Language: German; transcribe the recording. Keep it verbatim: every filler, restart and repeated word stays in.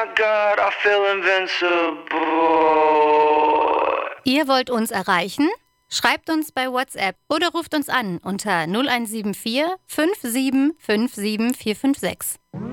God, I feel invincible. Ihr wollt uns erreichen? Schreibt uns bei WhatsApp oder ruft uns an unter null eins sieben vier fünf sieben fünf sieben vier fünf sechs.